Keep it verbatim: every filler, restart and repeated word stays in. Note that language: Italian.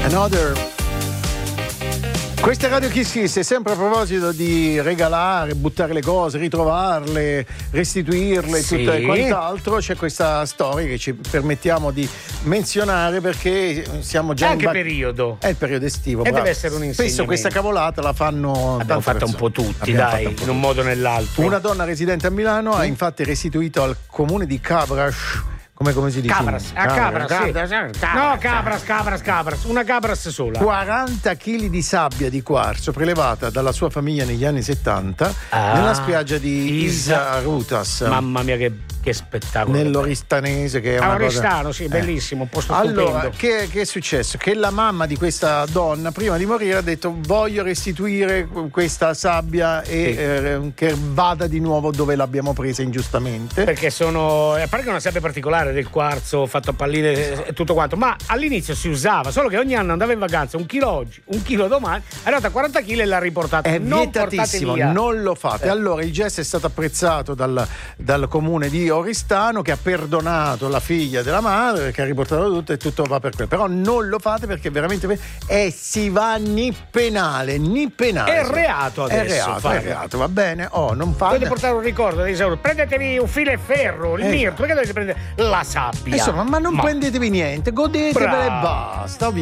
Another. Questa Radio Kiss Kiss è sempre a proposito di regalare, buttare le cose, ritrovarle, restituirle, sì. tutto e quant'altro. C'è questa storia che ci permettiamo di menzionare perché siamo già è anche in ba- periodo. È il periodo estivo. E bravo. deve essere un insegnamento. Spesso questa cavolata la fanno. L'abbiamo fatta un po' tutti, L'abbiamo dai, fatta un po' in un modo o nell'altro. Una donna residente a Milano ha infatti restituito al comune di Cabras. Come, come si dice? Cabras, a Cabras, sì. Cabras, No, Cabras, Cabras, Cabras, una Cabras sola. quaranta chili di sabbia di quarzo prelevata dalla sua famiglia negli anni settanta ah, nella spiaggia di Isa Isarutas. Mamma mia, che, che spettacolo. Nell'Oristanese, che è ah, una Oristano, cosa... sì, eh. bellissimo, un posto Allora, stupendo. che, che è successo? Che la mamma di questa donna, prima di morire, ha detto: voglio restituire questa sabbia e sì. eh, che vada di nuovo dove l'abbiamo presa ingiustamente. Perché sono, a parte che è una sabbia particolare del quarzo fatto a palline e tutto quanto, ma all'inizio si usava, solo che ogni anno andava in vacanza un chilo oggi, un chilo domani, è arrivata a quaranta chili e l'ha riportata. È non vietatissimo, via. non lo fate. Eh. Allora il gesto è stato apprezzato dal, dal comune di Oristano, che ha perdonato la figlia della madre, che ha riportato tutto e tutto va per quello. Però non lo fate perché veramente e si va ni penale, ni penale. È reato adesso. È reato, fare. è reato, va bene? Oh, non fate. Dovete portare un ricordo dei euro. Prendetevi un filo e ferro, il Eh. mirto, perché dovete prendere la sabbia? Insomma, ma non Ma- prendetevi niente, godetevela e Bravo. basta.